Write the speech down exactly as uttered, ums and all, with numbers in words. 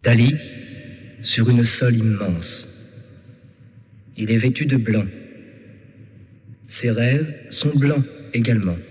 Dali, sur une sole immense. Il est vêtu de blanc. Ses rêves sont blancs également.